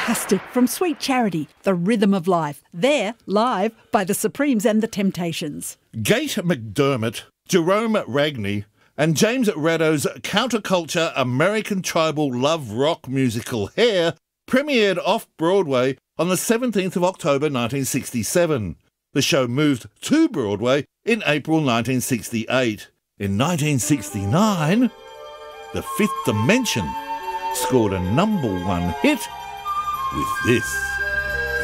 fantastic from Sweet Charity, The Rhythm of Life. They're live by the Supremes and the Temptations. Gate McDermott, Jerome Ragney and James Rado's counterculture American tribal love rock musical Hair premiered off-Broadway on the 17th of October 1967. The show moved to Broadway in April 1968. In 1969, The Fifth Dimension scored a #1 hit with this.